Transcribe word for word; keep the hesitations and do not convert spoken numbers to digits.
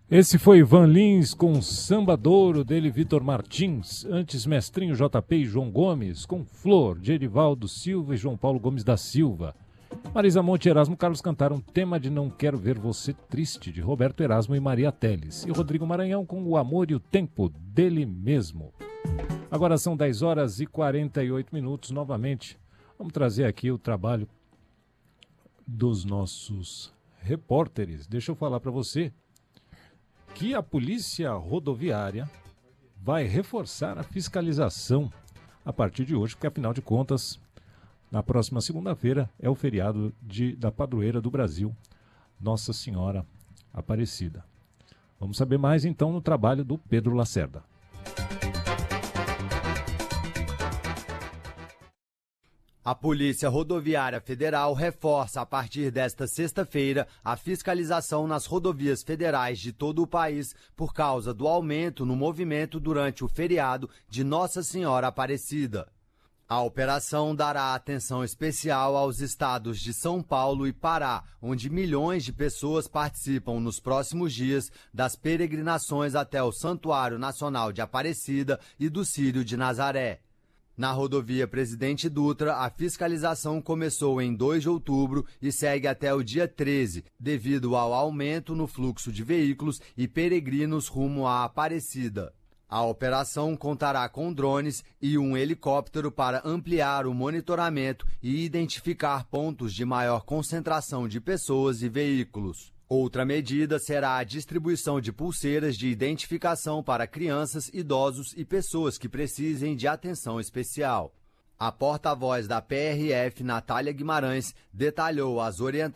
Esse foi Ivan Lins com Samba Douro, dele Vitor Martins. Antes, Mestrinho J P e João Gomes com Flor, de Erivaldo Silva e João Paulo Gomes da Silva. Marisa Monte e Erasmo Carlos cantaram Tema de Não Quero Ver Você Triste, de Roberto Erasmo e Maria Teles. E Rodrigo Maranhão com O Amor e o Tempo, dele mesmo. Agora são dez horas e quarenta e oito minutos novamente. Vamos trazer aqui o trabalho dos nossos repórteres. Deixa eu falar para você que a Polícia Rodoviária vai reforçar a fiscalização a partir de hoje, porque afinal de contas, na próxima segunda-feira é o feriado de, da padroeira do Brasil, Nossa Senhora Aparecida. Vamos saber mais então no trabalho do Pedro Lacerda. A Polícia Rodoviária Federal reforça a partir desta sexta-feira a fiscalização nas rodovias federais de todo o país por causa do aumento no movimento durante o feriado de Nossa Senhora Aparecida. A operação dará atenção especial aos estados de São Paulo e Pará, onde milhões de pessoas participam nos próximos dias das peregrinações até o Santuário Nacional de Aparecida e do Círio de Nazaré. Na rodovia Presidente Dutra, a fiscalização começou em dois de outubro e segue até o dia treze, devido ao aumento no fluxo de veículos e peregrinos rumo à Aparecida. A operação contará com drones e um helicóptero para ampliar o monitoramento e identificar pontos de maior concentração de pessoas e veículos. Outra medida será a distribuição de pulseiras de identificação para crianças, idosos e pessoas que precisem de atenção especial. A porta-voz da P R F, Natália Guimarães, detalhou as orientações